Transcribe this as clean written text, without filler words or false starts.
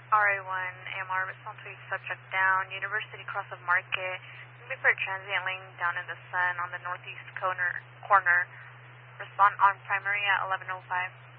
RA1, AMR, respond to subject down, University Cross of Market, looking for a transient laying down in the sun on the northeast corner. Respond on primary at 11:05.